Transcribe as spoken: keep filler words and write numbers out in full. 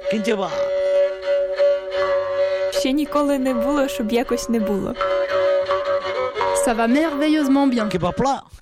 Кінтєва. Ще ніколи не було, щоб якось не було. Ça va merveilleusement bien. Кіпа пла.